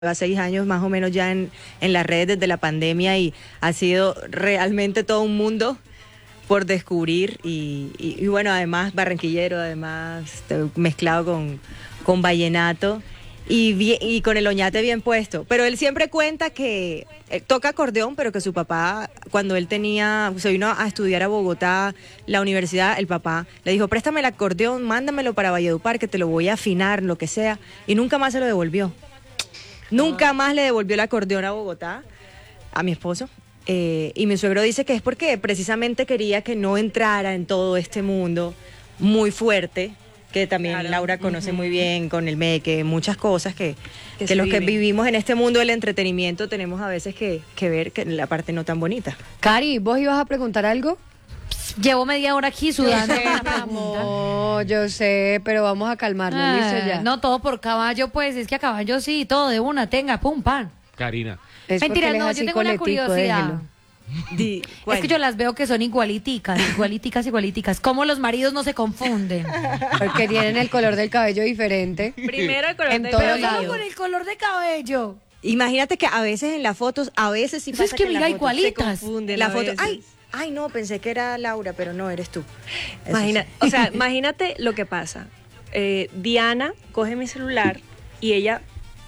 lleva 6 años más o menos ya en las redes desde la pandemia y ha sido realmente todo un mundo por descubrir y bueno, además barranquillero, además mezclado con vallenato y con el oñate bien puesto. Pero él siempre cuenta que toca acordeón, pero que su papá, cuando él se vino a estudiar a Bogotá, la universidad, el papá le dijo, préstame el acordeón, mándamelo para Valledupar, que te lo voy a afinar, lo que sea, y nunca más se lo devolvió. Nunca más le devolvió el acordeón a Bogotá, a mi esposo. Y mi suegro dice que es porque precisamente quería que no entrara en todo este mundo muy fuerte, que también claro. Laura conoce muy bien con el meque, muchas cosas que los que vivimos en este mundo del entretenimiento tenemos a veces que ver que la parte no tan bonita. Cari, ¿vos ibas a preguntar algo? Llevo media hora aquí sudando. No, yo sé, pero vamos a calmarnos, listo ya. No, todo por caballo, pues, es que a caballo sí, todo de una, tenga, pum, pan. Karina. Mentira, no, yo tengo una curiosidad. Es que yo las veo que son igualiticas. ¿Cómo los maridos no se confunden? Porque tienen el color del cabello diferente. Primero el color del cabello. Pero solo con el color de cabello. Imagínate que a veces en las fotos, a veces sí pasa es que mira, igualitas. Se confunden la foto. Ay, no, pensé que era Laura, pero no, eres tú. Imagínate lo que pasa. Diana coge mi celular y ella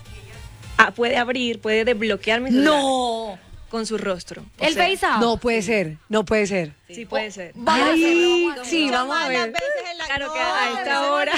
puede desbloquear mi celular. ¡No! Con su rostro. ¿El FaceApp? No puede ser. Sí, puede ser. Ay, sí, vamos a ver. Claro que a esta hora.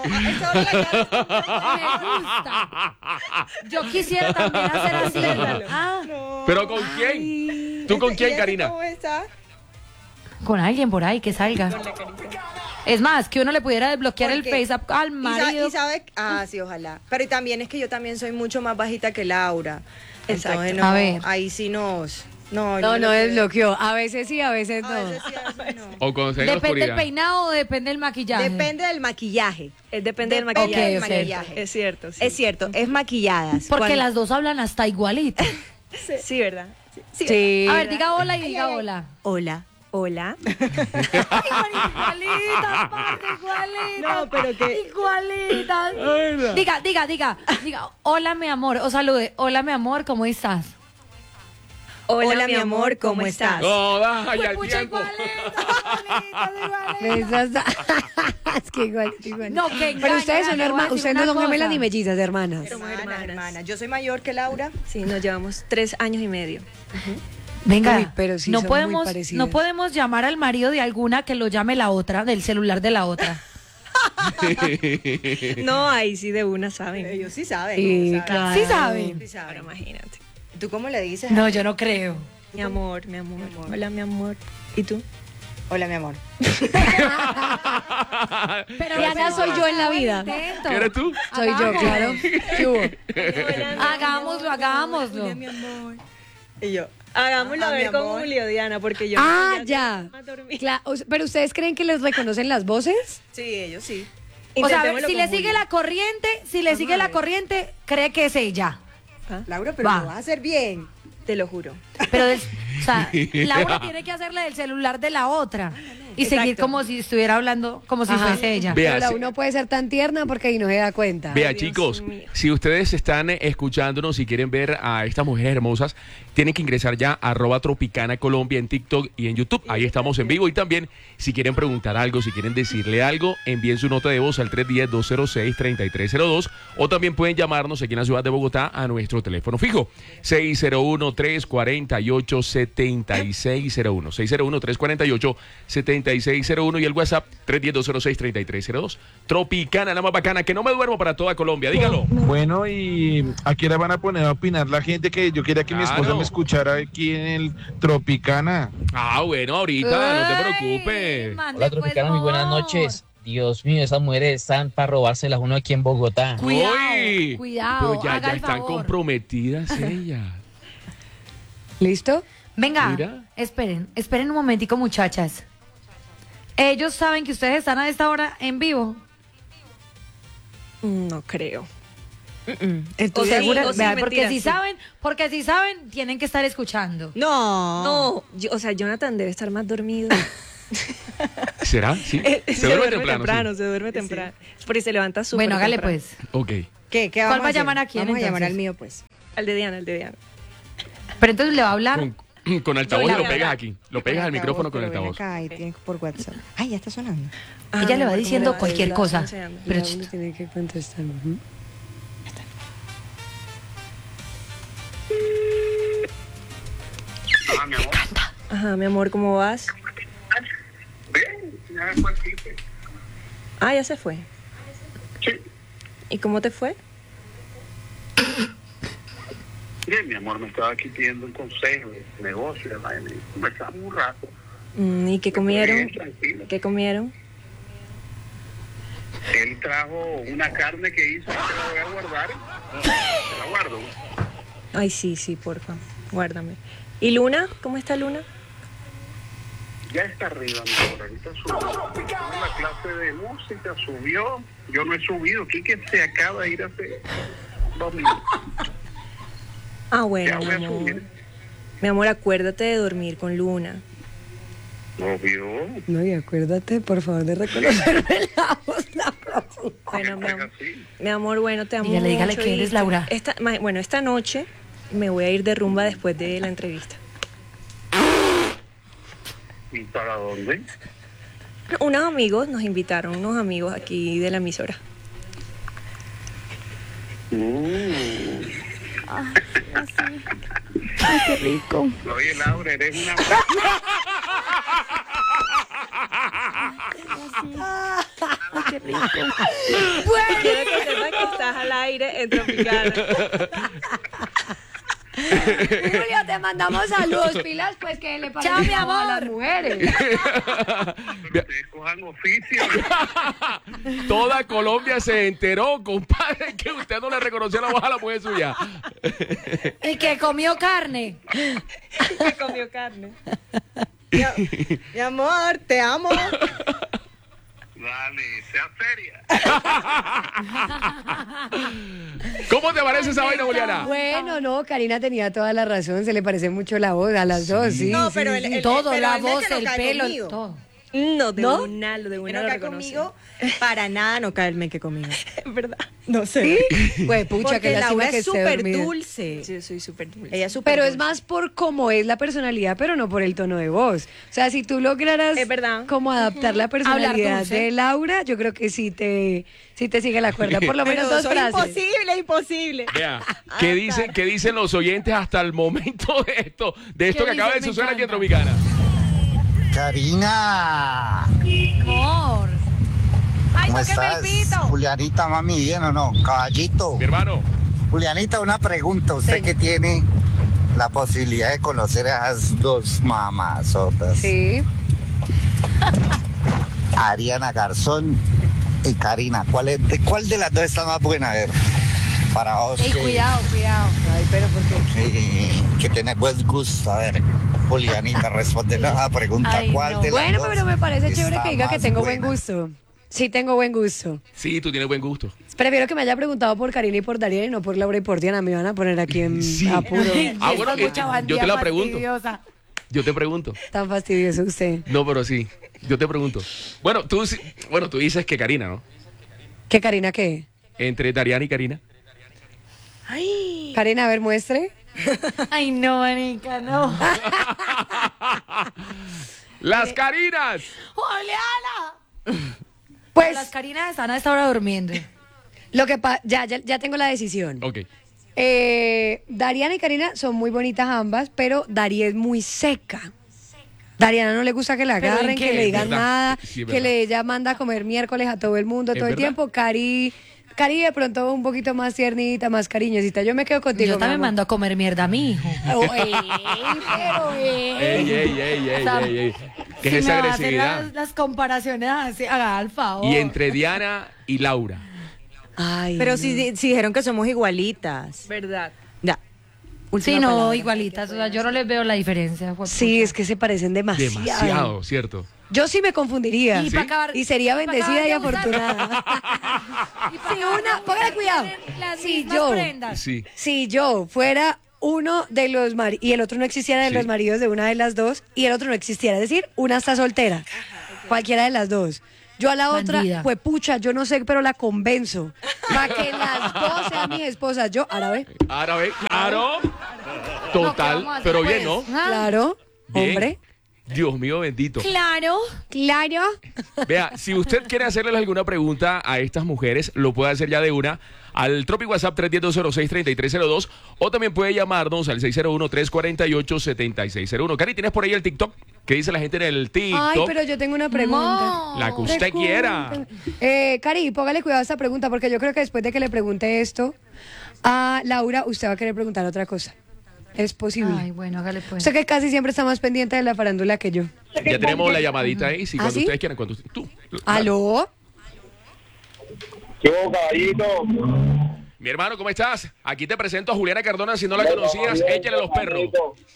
Me gusta. Yo quisiera también hacer así. ¿Pero con quién? ¿Tú con quién, Karina? ¿Cómo estás? Con alguien por ahí que salga. Es más, que uno le pudiera desbloquear el FaceApp al marido. Y sabe, sí, ojalá. Pero y también es que yo también soy mucho más bajita que Laura. Exacto. Entonces, a ver. Ahí sí nos... No desbloqueó. A veces sí, a veces no. A veces no. O cuando ¿Depende del peinado o depende del maquillaje? Depende del maquillaje. Depende del maquillaje. Maquillaje. Es cierto. Sí. Es cierto, es maquilladas. Porque las dos hablan hasta igualito. Sí, ¿verdad? Sí. A ver, diga hola y diga hola. Hola. Hola. Igualitas, parce, igualitas. No, pero que... Igualitas. Diga, hola mi amor, o salude, hola mi amor, ¿cómo estás? Hola mi amor, ¿cómo estás? No, vaya al Pucha, tiempo. igualitas. Es que igual. No, que Pero ustedes son hermanas, ustedes no son gemelas ni mellizas, hermanas. Hermanas. Yo soy mayor que Laura. Sí, nos llevamos 3 años y medio. Venga, Uy, pero sí no son podemos, muy parecidas. no podemos llamar al marido de alguna que lo llame la otra, del celular de la otra. No, ahí sí de una saben. Ellos sí saben. Sí, claro. ¿Sí saben? Sí saben. Pero imagínate. ¿Tú cómo le dices? No, yo no creo. Mi amor. Hola, mi amor. ¿Y tú? Hola mi amor. Pero Diana soy yo en la vida. ¿Eres tú? Soy yo, claro. ¿Qué hubo? Hagámoslo. Hola mi amor. Y yo. Hagámoslo a ver con Julio, Diana, porque yo... Ya. Pero ¿ustedes creen que les reconocen las voces? Sí, ellos sí. O sea, Intentémoslo si con le sigue Julio. la corriente, cree que es ella. Laura, pero Va. lo vas a hacer bien. Te lo juro. Pero, o sea, Laura tiene que hacerle del celular de la otra. Y Exacto. seguir como si estuviera hablando, como si fuese ella. Vea, Pero la sí. uno puede ser tan tierna porque ahí no se da cuenta. Vea, Dios chicos, mío. si ustedes están escuchándonos y quieren ver a estas mujeres hermosas, tienen que ingresar ya a @Tropicana Colombia en TikTok y en YouTube. Ahí estamos en vivo. Y también, si quieren preguntar algo, si quieren decirle algo, envíen su nota de voz al 310-206-3302. O también pueden llamarnos aquí en la ciudad de Bogotá a nuestro teléfono fijo, 601-348-7601. 601-348-7601 y el WhatsApp 310-206-3302. Tropicana, la más bacana, que no me duermo para toda Colombia, dígalo. Bueno, ¿y a qué hora van a poner a opinar la gente? Que yo quería que mi esposa Claro. me escuchara aquí en el Tropicana. Ah, bueno, ahorita, no te preocupes. Hola Tropicana, muy buenas noches. Dios mío, esas mujeres están para robárselas uno aquí en Bogotá. Uy, Cuidado, pero ya haga el están favor. comprometidas ellas. ¿Listo? Venga, Mira. esperen un momentico, muchachas. ¿Ellos saben que ustedes están a esta hora en vivo? No creo. ¿O segura? o sí, Vea, mentira, sí. porque si saben, tienen que estar escuchando. No. No, Jonathan debe estar más dormido. ¿Será? Sí. Se duerme temprano. temprano. Porque se levanta súper Bueno, hágale temprano. pues. Sí. Ok. ¿Qué ¿Cuál vamos va a llamar a quién, Vamos a llamar entonces? al mío, pues. Al de Diana, al de Diana. Pero entonces le va a hablar. Con altavoz Yo y lo la- pegas aquí. Lo pegas al micrófono con pero ven altavoz. acá y tienes por WhatsApp. Ay, ya está sonando. Ella le va ¿cómo diciendo va? cualquier La cosa. enseñando. Pero Laura tiene que contestar. Mi amor. Ajá, mi amor, ¿cómo vas? Bien, ya fue aquí. Ah, ya se fue. Sí. ¿Y cómo te fue? Bien, mi amor, me estaba aquí pidiendo un consejo de negocio, de vaina, y conversamos un rato. ¿Y qué comieron? Bien, tranquilo. ¿Qué comieron? Él trajo una carne que hizo, que la voy a guardar. Te la guardo. Ay, sí, porfa. Guárdame. ¿Y Luna? ¿Cómo está Luna? Ya está arriba, mi amor. Ahorita subió. En la clase de música subió. Yo no he subido. Quique se acaba de ir hace 2 minutos. Ah, bueno, Ya mi voy a amor. subir. Mi amor, acuérdate de dormir con Luna. Obvio. No, y acuérdate, por favor, de reconocerme la voz la próxima. Bueno, mi Es amor, así. mi amor, bueno, te amo Dígale mucho que y eres Laura. Esta noche me voy a ir de rumba después de la entrevista. ¿Y para dónde? Unos amigos nos invitaron, unos amigos aquí de la emisora. Qué rico. Oye, Laura, eres una... Qué rico. Quiero que sepas que estás al aire en Tropicana. Julio, te mandamos saludos, pilas, pues que le Chao, mi a amor. las mujeres. Ustedes cojan oficio. Toda Colombia se enteró, compadre, que usted no le reconoció la voz a la mujer suya. Y que comió carne. Que comió carne. Mi amor, te amo. Dale, sea seria. ¿Cómo te parece esa vaina, Juliana? Bueno, no, Karina tenía toda la razón, se le parece mucho la voz a las dos, sí. No, sí, pero sí. Todo, pero la él no es voz, que no el cae pelo, conmigo. todo. No, de ¿No? una Que lo no cae reconoce. conmigo, para nada no cae el meque conmigo. Es verdad. No sé. Pues pucha, Porque que lástima Laura que es esté súper dormida. dulce. Sí, yo soy súper dulce. Ella es súper Pero es dulce. más por cómo es la personalidad, pero no por el tono de voz. O sea, si tú lograras Es verdad. como adaptar la personalidad dulce. de Laura, yo creo que sí te sigue la cuerda. Por lo menos Pero dos soy frases. imposible. Vea, ¿qué dicen los oyentes hasta el momento de esto ¿Qué que acaba de dicen? Me suceder aquí en encanta. Tropicana? Karina, Amor. Ay, ¿cómo tóqueme estás? el pito. Julianita, mami, ¿bien o no? Caballito. Mi hermano. Julianita, una pregunta. Usted que tiene la posibilidad de conocer a esas dos mamazotas, Sí. Ariana Garzón y Karina, ¿cuál de las dos está más buena? A ver, para vos Ey, que, cuidado. Ay, pero ¿por qué? que tenés buen gusto. A ver, Julianita, responde la pregunta. Ay, ¿Cuál no. de las Bueno, dos pero me parece chévere está que diga que más tengo buena? buen gusto. Sí, tengo buen gusto. Sí, tú tienes buen gusto. Prefiero que me haya preguntado por Karina y por Dariel y no por Laura y por Diana. Me van a poner aquí en Sí. apuro. Ah, bueno, yo te la pregunto. Fastidiosa. Yo te pregunto. Tan fastidioso usted. No, pero sí. Yo te pregunto. Bueno, tú dices que Karina, ¿no? ¿Qué Karina qué? Entre Dariana y Karina. Karina, a ver, muestre. Ay, no, Anica, no. ¡Las Karinas! ¡Juliana! Pues Las Karinas están a esta hora durmiendo. lo que ya tengo la decisión. Ok. Dariana y Karina son muy bonitas ambas, pero Dari es muy seca. Dariana no le gusta que la ¿Pero en agarren, qué? que le digan Verdad. nada, Sí, es que verdad. ella manda a comer miércoles a todo el mundo ¿Es todo el verdad? tiempo. Cari de pronto un poquito más tiernita, más cariñosita. Yo me quedo contigo. Yo mi también amor. mando a comer mierda a mi hijo. ¡Ey! ¿Qué es Si esa me va a hacer agresividad? las comparaciones así, haga el favor. Y entre Diana y Laura. Ay, Pero no. si dijeron que somos igualitas. ¿Verdad? Ya. Sí, Última no, palabra. igualitas. O sea, yo no les veo la diferencia. Sí, es que se parecen demasiado. Demasiado, ¿cierto? Yo sí me confundiría. Y ¿Sí? para acabar. Y sería para bendecida y acabar de usar- afortunada. Y para Si acabar una, de póngale usar, cuidado. tienen las Si mismas yo, prendas. Sí. si yo fuera uno de los maridos y el otro no existiera de Sí. los maridos de una de las dos y el otro no existiera, es decir, una está soltera, cualquiera de las dos. Yo a la otra, Bandida. pues pucha, yo no sé, pero la convenzo. Para que las dos sean mis esposas. Yo, árabe. Árabe, claro. No, ¿qué Total, vamos a hacer, pero pues? bien, ¿no? Ah, Claro, Bien. hombre. Dios mío bendito. Claro. Claro. Vea, si usted quiere hacerles alguna pregunta a estas mujeres, lo puede hacer ya de una al Tropic WhatsApp 310-206-3302 o también puede llamarnos al 601-348-7601. Cari, ¿tienes por ahí el TikTok? ¿Qué dice la gente en el TikTok? Ay, pero yo tengo una pregunta. No. La que usted quiera. Cari, póngale cuidado a esta pregunta porque yo creo que después de que le pregunte esto a Laura, usted va a querer preguntar otra cosa. Es posible. Ay, bueno, hágale pues. Usted que casi siempre está más pendiente de la farándula que yo. Ya tenemos la llamadita ahí, sí, ¿Ah, cuando sí? ustedes quieran, cuando tú. ¿Aló? ¿Qué hubo, caballito? Mi hermano, ¿cómo estás? Aquí te presento a Juliana Cardona, si no la conocías, échale a los perros.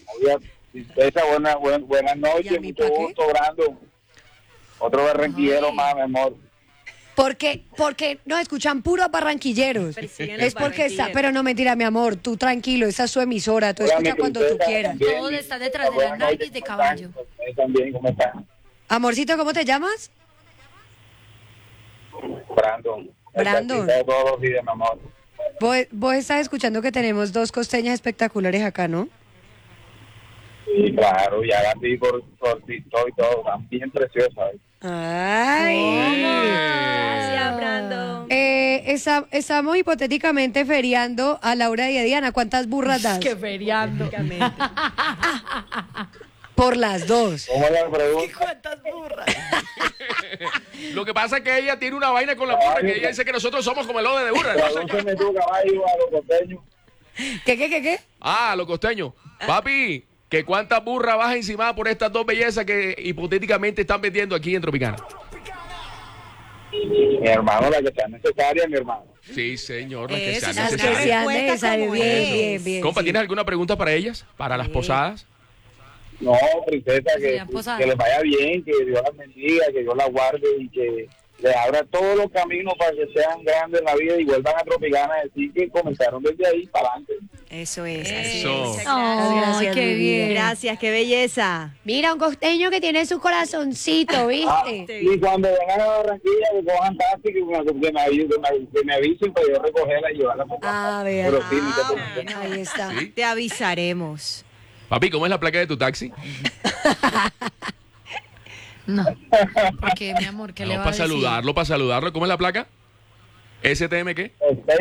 Buenas noches, ¿Y a mí mucho pa' qué? gusto, Brandon. Otro barranquillero más, mi amor. Porque nos escuchan puros barranquilleros. Persiguen Es los porque está, barranquilleros. pero no mentira, mi amor, tú tranquilo, esa es su emisora, tú Hola, escucha mi cuando tú princesa, quieras. también. Todo está detrás de las Buenas noches, nalgas de ¿cómo caballo. están? Ustedes también, ¿cómo están? Amorcito, ¿cómo te llamas? Brandon. Brandon. El de todos los días, mi amor. Vos estás escuchando que tenemos dos costeñas espectaculares acá, ¿no? Sí, claro, ya la vi por TikTok y todo, están bien preciosas. Ay. Gracias, Brandon. Estamos hipotéticamente feriando a Laura y a Diana. ¿Cuántas burras das? Que feriando. Por las dos. ¿Cómo es la pregunta? ¿Cuántas burras? Lo que pasa es que ella tiene una vaina con la burra, que ella dice que nosotros somos como el lode de burra. Tradúceme tu caballo a los costeños. ¿Qué? Ah, los costeños. Papi, ¿que cuántas burras vas encima por estas dos bellezas que hipotéticamente están vendiendo aquí en Tropicana? Mi hermano, la que sea necesaria, mi hermano. Sí, señor, las que Eso, sean Las que necesarias. sean Respuesta necesarias. como Bien, es. bien. Compa, sí. ¿tienes alguna pregunta para ellas? ¿Para las posadas? No, princesa, Serían posadas. que les vaya bien, que Dios las bendiga, que Dios las guarde y que les abra todos los caminos para que sean grandes en la vida y vuelvan a Tropicana a decir que comenzaron desde ahí para adelante. Eso es. así Eso. es. Ay, Gracias, qué mi bien. Gracias, qué belleza. Mira, un costeño que tiene su corazoncito, Ah, ¿viste? y cuando vengan a Barranquilla, que cojan taxi, que me avisen para yo recogerla y llevarla para acá. Ah, vea. Pero sí, ni te preocupes. Ahí está. ¿Sí? Te avisaremos. Papi, ¿cómo es la placa de tu taxi? No. ¿Por qué, mi amor? ¿Qué le va a para decir? saludarlo. ¿Cómo es la placa? ¿STM qué?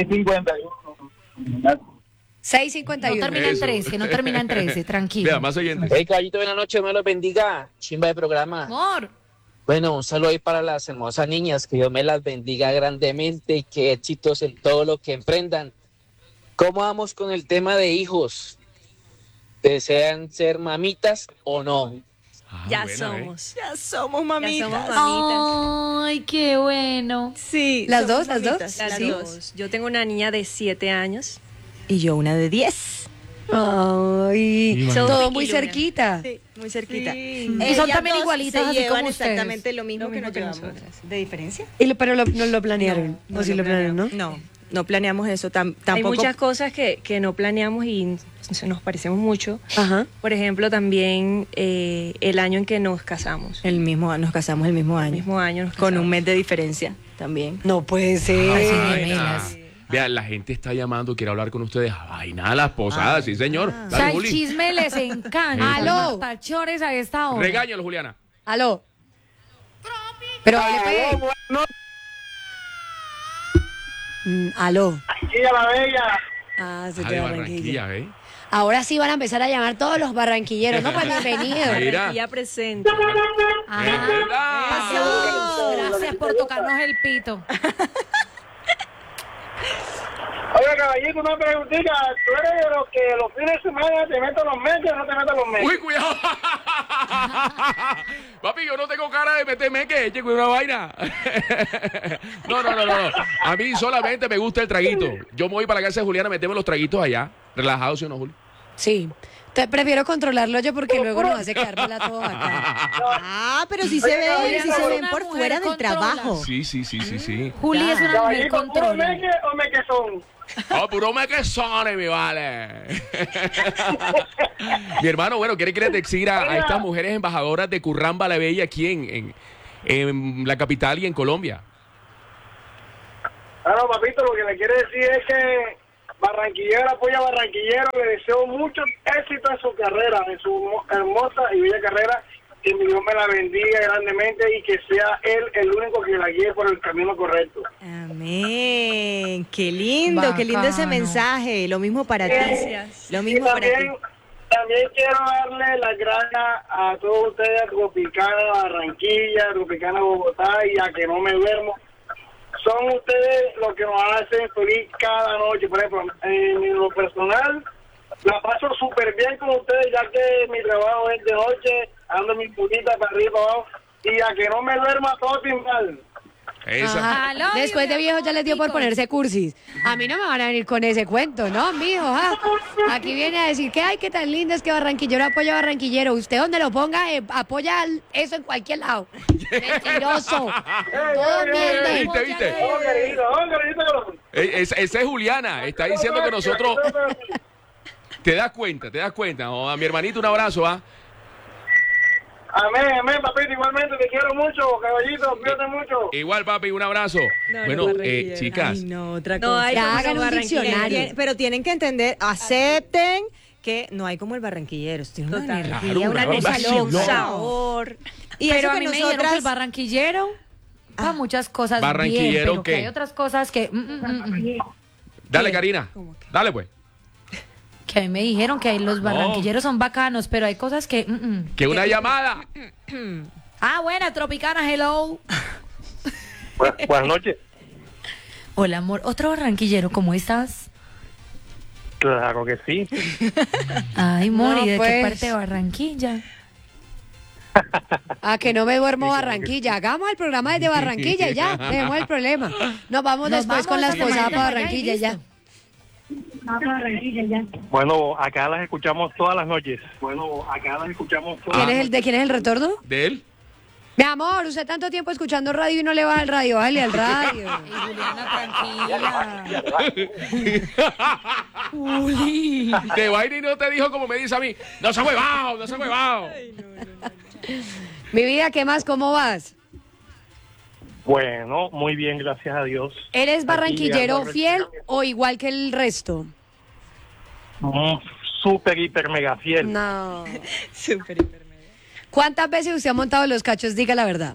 651. 651. No termina en Eso. 13, no termina en 13, tranquilo. Vea, más oyentes. Hey, caballito, buenas noches, me los bendiga. Chimba de programa. Amor. Bueno, un saludo ahí para las hermosas niñas, que Dios me las bendiga grandemente y que éxitos en todo lo que emprendan. ¿Cómo vamos con el tema de hijos? ¿Desean ser mamitas o no? Ah, Ya buena, somos. Ya somos Ya mamitas. somos mamitas. Ay, qué bueno. Sí. ¿Las somos dos? ¿Las dos? mamitas, Las sí. dos. Yo tengo una niña de 7 años. Y yo una de 10. Ay, Iván. todo Sophie muy y Luna. cerquita. Sí, muy cerquita. Sí. Y son Ellas también dos igualitas, se así llevan como ustedes. exactamente lo mismo Lo que mismo nos que llevamos. nosotras. ¿De diferencia? Pero no lo planearon. No, sí lo planearon, ¿no? No planeamos eso. Tampoco. Hay muchas cosas que no planeamos y nos parecemos mucho. Ajá. Por ejemplo, también el año en que nos casamos. Nos casamos el mismo El año. mismo año nos Con casamos. un mes de diferencia también. No puede ser. Ay, sí, Ay, gemelas. nada. Vea, la gente está llamando, quiere hablar con ustedes. Ay, nada, las posadas, sí, señor. O Dale, sea, el Juli. chisme les encanta. Aló. Tachores a esta hora. Regáñalo, Juliana. Aló. Pero hable, pe. Aló. Barranquilla la Bella. Ah, se Ah, te de Barranquilla. Barranquilla, ¿eh? Ahora sí van a empezar a llamar todos los barranquilleros, ¿no? Pues bienvenidos. Mira. Barranquilla presente. Ah, Es verdad. gracias por tocarnos el pito. Oye, caballito, una preguntita. ¿Tú eres de los que los fines de semana te meten los meses o no te meten los meses? Uy, cuidado. Papi, yo no tengo cara de meterme que eche con una vaina. No. A mí solamente me gusta el traguito. Yo me voy para la casa de Juliana, metemos los traguitos allá. Relajados, ¿sí o no, Juli? Sí. Prefiero controlarlo yo porque luego nos hace quedar mal a todos acá. Ah, pero sí se ven, Juliana sí es se ven una por mujer fuera del controla. trabajo. Sí. Juli es una mujer Caballito, ¿puro controla. meque o mequezón? Oh, puro mequezones, mi vale. Mi hermano, bueno, quiere que le decir a estas mujeres embajadoras de Curramba la Bella aquí en la capital y en Colombia. Claro, papito, lo que le quiero decir es que Barranquillero apoya a Barranquillero. Le deseo mucho éxito en su carrera, en su hermosa y bella carrera. Que mi Dios me la bendiga grandemente y que sea él el único que la guíe por el camino correcto. Amén. Qué lindo, qué lindo ese mensaje. Lo mismo para ti. Gracias. Lo mismo para ti. También quiero darle las gracias a todos ustedes, Tropicana Barranquilla, Tropicana Bogotá y a Que No Me Duermo. Son ustedes los que nos hacen feliz cada noche. Por ejemplo, en lo personal, la paso súper bien con ustedes, ya que mi trabajo es de noche, ando mi putita para arriba y para abajo, y a que no me duerma todo sin mal. Esa. Después de viejo ya les dio por ponerse cursis. A mí no me van a venir con ese cuento, ¿no, mijo? Aquí viene a decir que, ay, qué tan lindo es que Barranquillero apoya a Barranquillero. Usted donde lo ponga, apoya eso en cualquier lado. Mentiroso. Todo miente. ¿Viste? Esa es Juliana. Está diciendo que nosotros... Te das cuenta. Oh, a mi hermanito un abrazo, ¿ah? Amén, papito, igualmente te quiero mucho, caballito, cuídate mucho. Igual, papi, un abrazo. Bueno, chicas. Ay, no, otra No, cosa. hay Ya como hagan un Barranquilla. diccionario. Pero tienen que entender, acepten que no hay como el barranquillero. Tiene una Total. energía, Claro, una claro, cosa vacilón. loca. Un sabor. Y Pero eso a que mí me dijeron que el nosotras... barranquillero para muchas cosas ¿Barranquillero bien, pero qué? que hay otras cosas que Dale, Karina. Dale, pues. que a mí me dijeron que los barranquilleros son bacanos, pero hay cosas que Que una llamada. buena, Tropicana, hello. Buenas noches. Hola, amor. Otro barranquillero, ¿cómo estás? Claro que sí. Ay, amor, No, ¿y de pues. qué parte de Barranquilla? A que no me duermo Barranquilla. Hagamos el programa desde Barranquilla y ya, dejemos el problema. Nos vamos después con las posadas para Barranquilla y ya. Bueno, acá las escuchamos todas las noches. ¿De quién es el retorno? ¿De él? Mi amor, usted tanto tiempo escuchando radio y no le baja el radio, bájale al radio. Juliana, tranquila. Juli. De vaina y no te dijo como me dice a mí. No se ha huevado. Mi vida, ¿qué más? ¿Cómo vas? Bueno, muy bien, gracias a Dios. ¿Eres barranquillero Aquí, fiel o igual que el resto? Súper, hiper, mega fiel. No. Súper, hiper, mega. ¿Cuántas veces usted ha montado los cachos? Diga la verdad.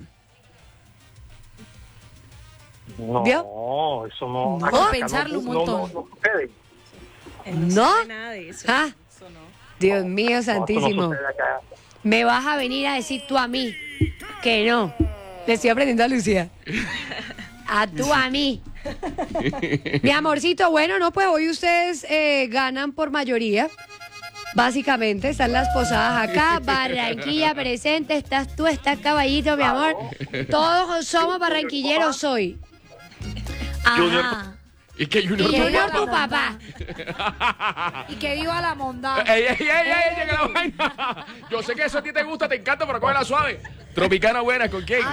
No, ¿Vio? eso no. No, acá pensarlo un no montón. sucede. ¿No? sabe nada de eso. ¿Ah? Eso no. Dios mío santísimo. No sucede acá. Me vas a venir a decir tú a mí que no. Le estoy aprendiendo a Lucía. A tú a mí. Mi amorcito, bueno, no, pues hoy ustedes ganan por mayoría. Básicamente, están las posadas acá. Barranquilla presente, estás tú, estás Caballito, mi amor. Todos somos barranquilleros hoy. Ajá. Y que Y Junior tu papá. Y que viva la mondad. ¡Ey, llega la vaina! Yo sé que eso a ti te gusta, te encanta, pero cógela suave. Tropicana buena, ¿con quién?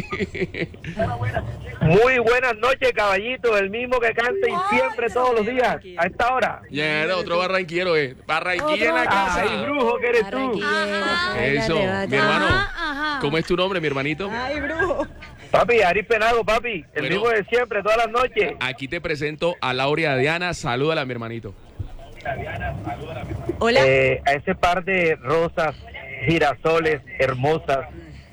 Muy buenas noches, caballito. El mismo que canta y siempre, todos los días, a esta hora. Ya, otro barranquillero, Barranquilla en la casa. Ay, brujo que eres tú. Eso, mi hermano. ¿Cómo es tu nombre, mi hermanito? Ay, brujo. Papi, Ari Penado, papi. El Bueno. mismo de siempre, todas las noches. Aquí te presento a Laura Diana. Salúdala a mi hermanito. Hola. A ese par de rosas, girasoles hermosas,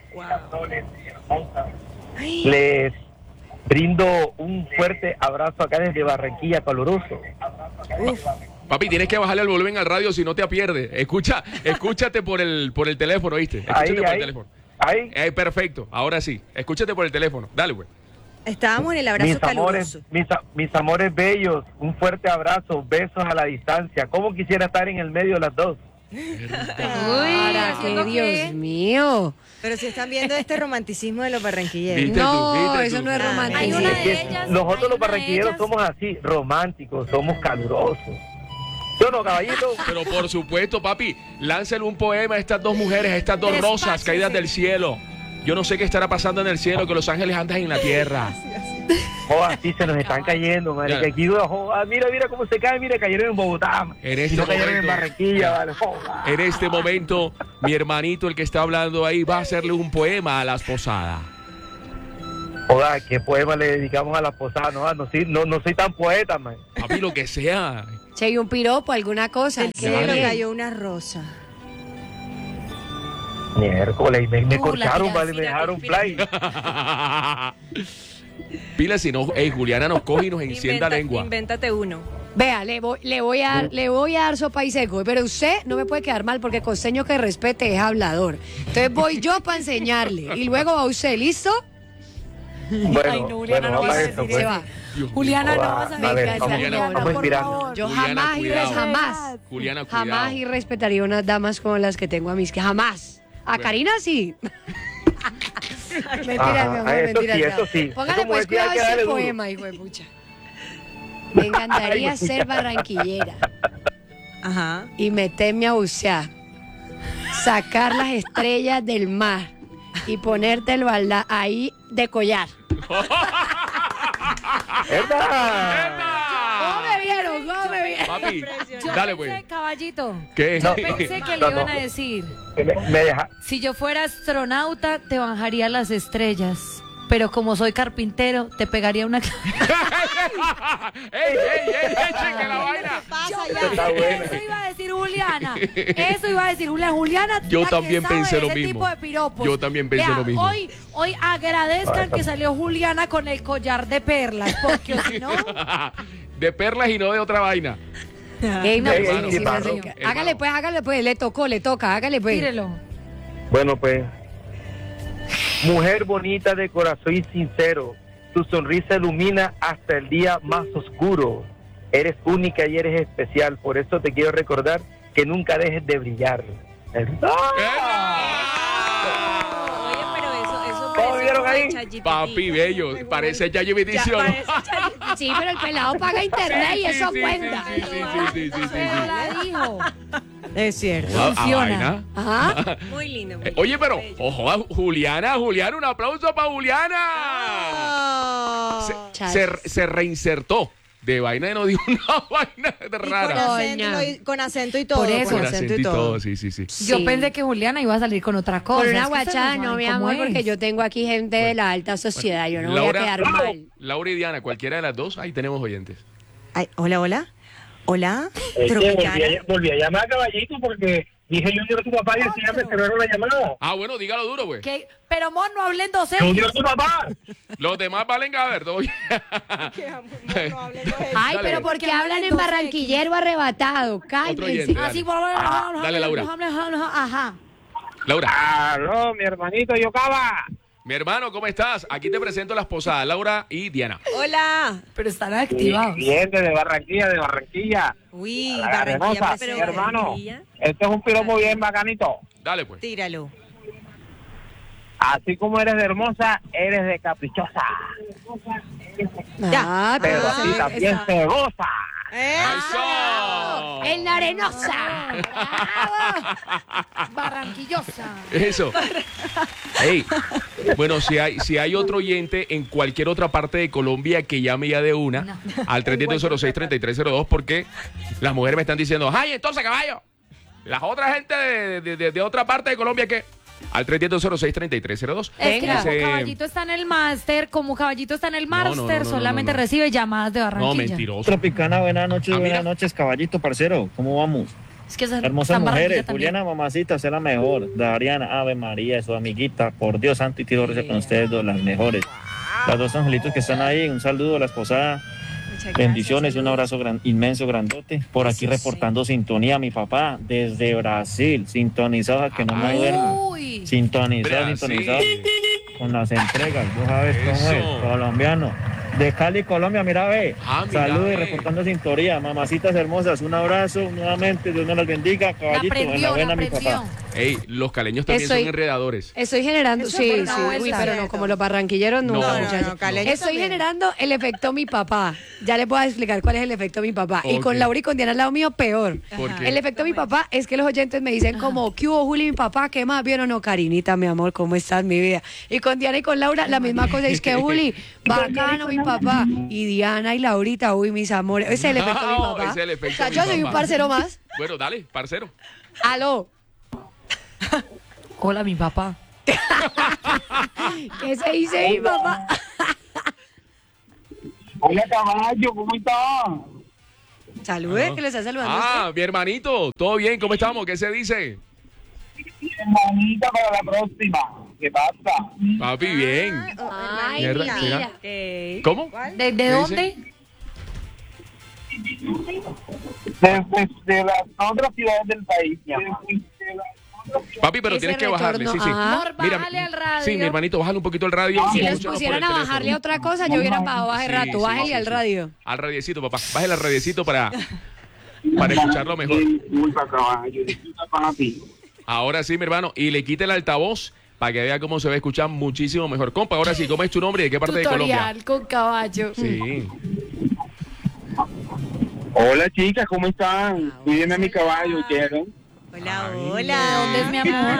les brindo un fuerte abrazo acá desde Barranquilla, caluroso. Papi, tienes que bajarle el volumen al radio si no te pierdes. Escúchate por el teléfono, ¿viste? Escúchate por el teléfono. Ahí. Perfecto, ahora sí. Escúchate por el teléfono. Dale, güey. Estábamos en el abrazo caluroso. Mis amores bellos, un fuerte abrazo, besos a la distancia. ¿Cómo quisiera estar en el medio de las dos? Para que Dios mío. Pero si están viendo este romanticismo de los barranquilleros. ¿Viste? No, ¿Viste eso tú? no es Ah, romántico. hay una de ellas. Nosotros los hay una de barranquilleros ellas. somos así, románticos, somos calurosos. ¿Yo no, caballito? Pero por supuesto, papi, láncele un poema a estas dos mujeres, a estas dos Despáchese. rosas caídas del cielo. Yo no sé qué estará pasando en el cielo, que los ángeles andan en la tierra. Así se nos están cayendo, marica. Ya. Aquí, mira cómo se caen, mira, cayeron en Bogotá. En Y este no cayeron en momento. Barranquilla, vale. En este momento, mi hermanito, el que está hablando ahí, va a hacerle un poema a las posadas. Oiga, ¿qué poema le dedicamos a la posada? No soy tan poeta, man. Papi, lo que sea. Che, y un piropo, alguna cosa. Del cielo cayó una rosa. Miércoles, me cortaron, vale, me dejaron play. Pila, si no, Juliana nos coge y nos encienda lengua. Invéntate uno. Vea, le voy a dar sopa y seco, pero usted no me puede quedar mal porque costeño que respete es hablador. Entonces voy yo para enseñarle y luego va usted, ¿listo? Bueno, Juliana, no vas a decir pues. Se va. Juliana, no vas a A ver, decir. vamos inspirando. Yo Juliana, jamás Juliana, cuidado. jamás irrespetaría unas damas como las que tengo a mis que jamás. A Karina sí. Mentira, mi amor, mentira. Eso sí. Póngale Como pues decía, cuidado hay que ese darle duro. poema, hijo de pucha. Me encantaría ser barranquillera Ajá. y meterme a bucear, sacar las estrellas del mar y ponértelo ahí de collar. ¿Cómo me vieron? ¿Cómo me vieron? Papi, Yo dale pensé, pues. caballito, ¿Qué? yo pensé que le iban a decir, Me deja. si yo fuera astronauta, te bajaría las estrellas. Pero como soy carpintero, te pegaría una... ¡Ey, cheque la vaina! Está buena. Eso iba a decir Juliana. Eso iba a decir Juliana. Juliana, Yo la que también sabe pensé de lo ese mismo. tipo de piropos. Yo también pensé Vea, lo mismo. Hoy agradezcan que salió Juliana con el collar de perlas, porque si no... De perlas y no de otra vaina. Ey, no, Ey, sí, hermano, sí, hermano. sí. Hágale pues, le toca, hágale pues. Tírelo. Bueno, pues, mujer bonita de corazón y sincero, tu sonrisa ilumina hasta el día más oscuro. Eres única y eres especial, por eso te quiero recordar que nunca dejes de brillar. Oye, pero eso ¿Cómo vieron ahí? ChatGPT. Papi bello, parece ya yo Ya, edición. parece ChatGPT. Sí, pero el pelado paga internet y eso cuenta. Sí. Pero la dijo. Es cierto. Funciona. Ajá. Muy lindo. muy Oye, pero, bello. ojo, Juliana, un aplauso para Juliana. Se reinsertó. De vaina y no dijo una vaina Y con rara. acento y todo. Por eso. Con acento y todo, sí. Yo Sí. pensé que Juliana iba a salir con otra cosa. Con Es una que ustedes guachada no no, saben mi cómo amor, es. porque yo tengo aquí gente de la alta sociedad, yo no voy a quedar mal. Laura y Diana, cualquiera de las dos, ahí tenemos oyentes. Ay, hola. Hola, Tropicana. Volví a llamar a Caballito porque dije Junior a tu papá y el señor me cerraron la llamada. Ah, bueno, dígalo duro, pues. ¿Qué? Pero, amor, no hablen dos Junior a tu papá. Los demás valen a ver, todo bien. Ay, Dale. pero porque hablan en barranquillero arrebatado, Otro cállense. oyente, dale. Así, Dale, Laura. Ajá. Laura, Aló, mi hermanito Yocaba. mi hermano, ¿cómo estás? Aquí te presento las posadas, Laura y Diana. Hola. Pero están activados. Bien, de Barranquilla. Uy, La Barranquilla, hermosa, pero mi hermano. Barranquilla. Este es un piropo bien bacanito. Dale, pues. Tíralo. Así como eres de hermosa, eres de caprichosa. Ah, Pero así también se goza. ¡Eso! En la arenosa. Barranquillosa. Eso. Ey, bueno, si hay otro oyente en cualquier otra parte de Colombia que llame ya de una al 310-06-3302 porque las mujeres me están diciendo, ¡ay, entonces, caballo! Las otras gente de otra parte de Colombia que... Al 310-06-3302. Es que Venga. como Caballito está en el máster, no, solamente no. recibe llamadas de No, Barranquilla. mentiroso. Tropicana, buenas noches, Ah, mira. buenas noches, caballito, parcero. ¿Cómo vamos? Es que están Hermosas en Barranquilla mujeres. también. Juliana, mamacita, usted la mejor. Dariana, Ave María, su amiguita. Por Dios santo y tiro reza con ustedes dos, las mejores. Las dos angelitos que están ahí, un saludo a la esposada. Muchas Bendiciones, gracias. un abrazo inmenso, grandote. Por aquí reportando sintonía, mi papá, desde Brasil, sintonizado a que no me duermo. Uy. Sintonizado, Brasil. sintonizado. Con las entregas, tú sabes cómo es, Eso. colombiano. De Cali, Colombia, mira, ve. Ah, mira, Saludos y ve. reportando sintonía. Mamacitas hermosas, un abrazo nuevamente. Dios me las bendiga. Caballito, enhorabuena, mi papá. Ey, los caleños también Estoy- son enredadores. Estoy generando, Eso sí, es sí, una vuelta. uy, pero no, como los barranquilleros no, No, no, muchachos. no, caleños Estoy también. generando el efecto mi papá. Ya les voy a explicar cuál es el efecto mi papá. Y Ok. con Laura y con Diana al lado mío, peor. ¿Por qué? El efecto mi papá es que los oyentes me dicen como, ¿qué hubo, Juli, mi papá? ¿Qué más? ¿Vieron o no? Carinita, mi amor, ¿cómo estás, mi vida? Y con Diana y con Laura, la misma cosa. Es que, Juli, bacano, mi papá. Y Diana y Laurita, uy, mis amores. Ese es el efecto mi No, papá. ese es el efecto O sea, mi yo soy un papá. parcero más. Bueno, dale, parcero. Aló. Hola, mi papá. ¿Qué se dice mi papá? Hola, caballo, ¿cómo estás? Salude, que le está saludando. Ah, mi hermanito, ¿todo bien? ¿Cómo estamos? ¿Qué se dice? Hermanita, para la próxima. ¿Qué pasa? Papi, bien. Ay, Mierda, mira. ¿Cómo? ¿De dónde? Desde las otras ciudades del país. Papi, pero Ese tienes que retorno, bajarle, sí, sí. ajá. Amor, bájale al radio. Sí, mi hermanito, bájale un poquito el radio. Si y les escúchanos por pusieran el a teléfono. bajarle a otra cosa, yo hubiera bajado hace Sí, rato. sí, Bájale sí, al sí. radio. Al radiecito, papá. Bájale al radiecito para escucharlo mejor. Disculpa, caballo, disculpa, papi. Ahora sí, mi hermano. Y le quite el altavoz para que vea cómo se va a escuchar muchísimo mejor. Compa, ahora sí, ¿cómo es tu nombre y de qué parte de Colombia? Tutorial con caballo. Sí. Hola, chicas, ¿cómo están? Cuídenme a mi caballo, ¿quieren? Hola, Ay, hola. ¿De dónde es mi amor?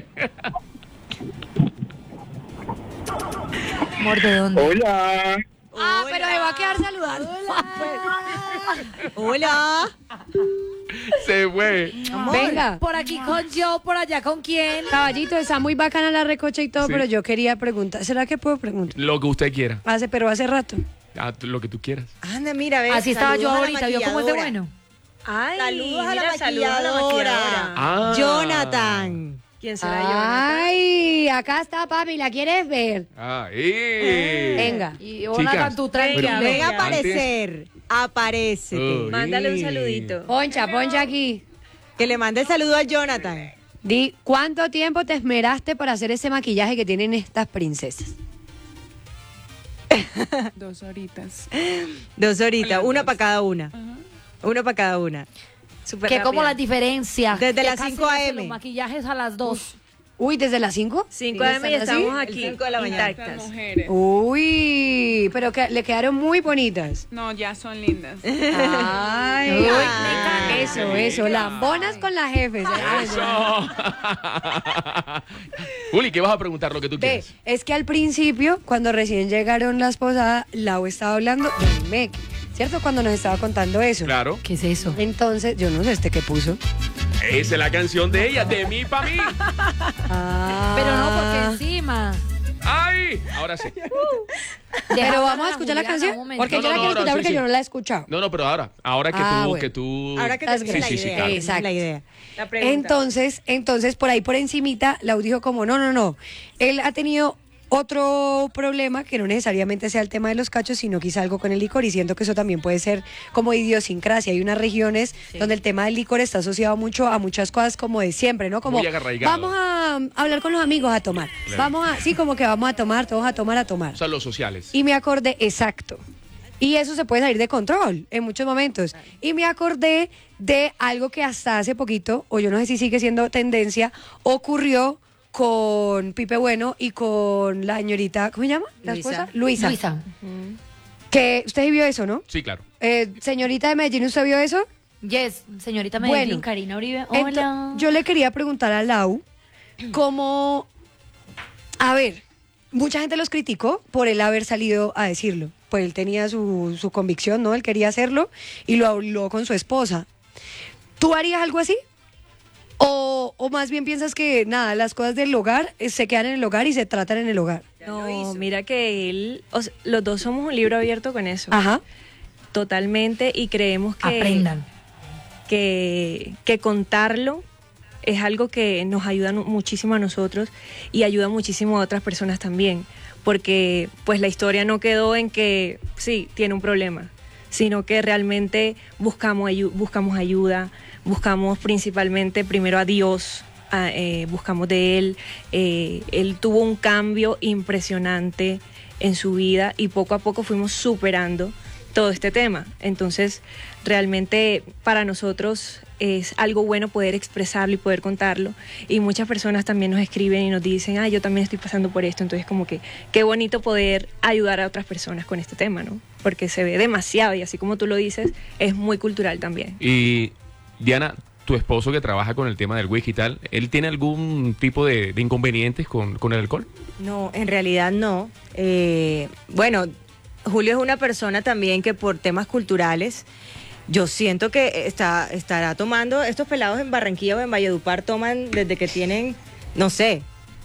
Amor, ¿de dónde? Hola. Ah, pero me va a quedar saludando. Hola. Se fue. Venga. Por aquí con yo, por allá con quién. Caballito, está muy bacana la recocha y todo, Sí. pero yo quería preguntar. ¿Será que puedo preguntar? Lo que usted quiera. Pero hace rato. Lo que tú quieras. Anda, mira, ve. Así estaba yo saludos a la ahorita, ¿vio cómo es de maquilladora. bueno? Ay, Saludos a la mira, saludos a la maquilladora. Ah. Jonathan. ¿Quién será Jonathan? Ay, acá está, papi, ¿la quieres ver? Ahí. Venga. Y Jonathan, Chicas, tú Ven tranquilo. a Venga, aparecer. Aparécete. Uy. Mándale un saludito. Poncha aquí. Que le mande el saludo a Jonathan. Di, ¿cuánto tiempo te esmeraste para hacer ese maquillaje que tienen estas princesas? 2 horitas. 2 horitas, una para cada una. Una para cada una. Súper Que como rápida. la diferencia. Desde que las casi 5 hace a.m. Los maquillajes a las 2. Uy, ¿desde las 5? 5 de y estamos aquí, 5 de la mañana. intactas. Mujeres. Uy, pero que le quedaron muy bonitas. No, ya son lindas. Ay, eso, lambonas con las jefes. Eso. Juli, ¿qué vas a preguntar? Lo que tú Ve, quieras. es que al principio, cuando recién llegaron las posadas, Lau estaba hablando del MEC, ¿cierto? Cuando nos estaba contando eso. Claro. ¿Qué es eso? Entonces, yo no sé qué puso. Esa es la canción de ella, de mí para mí. Pero no, porque encima. ¡Ay! Ahora sí. Pero vamos a escuchar la canción. Porque No, yo la no, quiero no, escuchar sí, porque sí. yo no la he escuchado. No, pero ahora que Ah, tú, bueno. que tú. Ahora que Estás te Sí, sí, sí, claro. Exacto. la idea. La pregunta. Entonces, por ahí por encimita, Lau dijo como, no. Él ha tenido otro problema que no necesariamente sea el tema de los cachos, sino quizá algo con el licor, y siento que eso también puede ser como idiosincrasia. Hay unas regiones donde el tema del licor está asociado mucho a muchas cosas como de siempre, ¿no? Como Muy arraigado. vamos a hablar con los amigos a tomar. Claro. Como que vamos a tomar, todos a tomar. O sea, los sociales. Y me acordé, exacto. Y eso se puede salir de control en muchos momentos. Y me acordé de algo que hasta hace poquito, o yo no sé si sigue siendo tendencia, ocurrió con Pipe Bueno y con la señorita, ¿cómo se llama? ¿La Luisa. esposa? Luisa. Luisa. Que usted vio eso, ¿no? Sí, claro. Señorita de Medellín, ¿usted vio eso? Yes, señorita Medellín, Bueno, Karina Uribe. Hola. Yo le quería preguntar a Lau cómo, a ver, mucha gente los criticó por él haber salido a decirlo. Pues él tenía su convicción, ¿no? Él quería hacerlo y lo habló con su esposa. ¿Tú harías algo así? ¿O más bien piensas que nada, las cosas del hogar se quedan en el hogar y se tratan en el hogar? No, mira que él, los dos somos un libro abierto con eso. Ajá. Totalmente, y creemos que Aprendan. que contarlo es algo que nos ayuda muchísimo a nosotros y ayuda muchísimo a otras personas también, porque pues la historia no quedó en que sí, tiene un problema, sino que realmente buscamos ayuda, buscamos principalmente primero a Dios, buscamos de Él. Él tuvo un cambio impresionante en su vida y poco a poco fuimos superando todo este tema. Entonces, realmente para nosotros es algo bueno poder expresarlo y poder contarlo. Y muchas personas también nos escriben y nos dicen, yo también estoy pasando por esto. Entonces, como que qué bonito poder ayudar a otras personas con este tema, ¿no? Porque se ve demasiado y así como tú lo dices, es muy cultural también. Y Diana, tu esposo que trabaja con el tema del whisky y tal, ¿él tiene algún tipo de inconvenientes con el alcohol? No, en realidad no. Bueno, Julio es una persona también que por temas culturales, yo siento que estará tomando, estos pelados en Barranquilla o en Valledupar toman desde que tienen, no sé,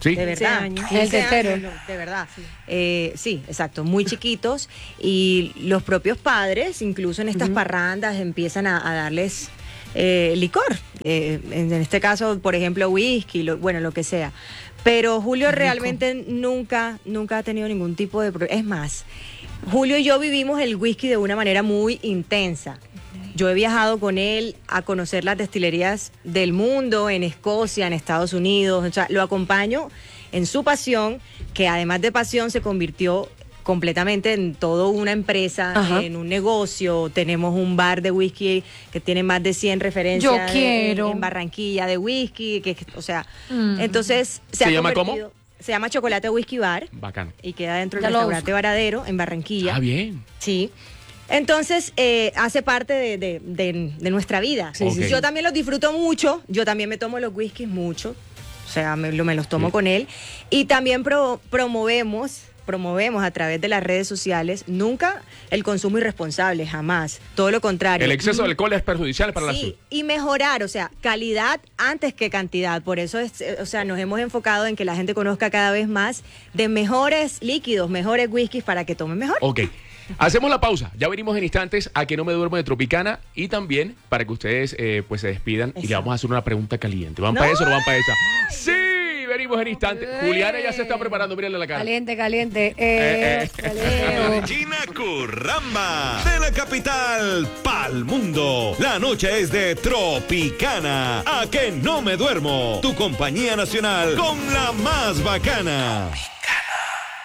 Sí. De verdad. El tercero. De verdad. Sí, exacto. Muy chiquitos. Y los propios padres, incluso en estas parrandas, empiezan a darles licor. En este caso, por ejemplo, whisky, lo que sea. Pero Julio realmente nunca ha tenido ningún tipo de problema. Es más, Julio y yo vivimos el whisky de una manera muy intensa. Yo he viajado con él a conocer las destilerías del mundo, en Escocia, en Estados Unidos. O sea, lo acompaño en su pasión, que además de pasión se convirtió completamente en toda una empresa, en un negocio. Tenemos un bar de whisky que tiene más de 100 referencias en Barranquilla de whisky. Entonces ¿Se llama cómo? Se llama Chocolate Whisky Bar. Bacano. Y queda dentro del restaurante Varadero, en Barranquilla. Ah, bien. Sí. Entonces, hace parte de nuestra vida. Sí, sí. Yo también los disfruto mucho. Yo también me tomo los whiskies mucho. O sea, me los tomo con él. Y también promovemos a través de las redes sociales, nunca el consumo irresponsable, jamás. Todo lo contrario. El exceso de alcohol es perjudicial para la salud. Y mejorar, o sea, calidad antes que cantidad. Por eso nos hemos enfocado en que la gente conozca cada vez más de mejores líquidos, mejores whiskies para que tomen mejor. Ok. Hacemos la pausa. Ya venimos en instantes a Que No Me Duermo de Tropicana y también para que ustedes pues se despidan y le vamos a hacer una pregunta caliente. ¿Van para eso o no van para esa? ¡Sí! Venimos en instantes. Juliana ya se está preparando. Mírenle la cara. Caliente. Gina Curramba, de la capital pa'l mundo. La noche es de Tropicana. A Que No Me Duermo. Tu compañía nacional con la más bacana.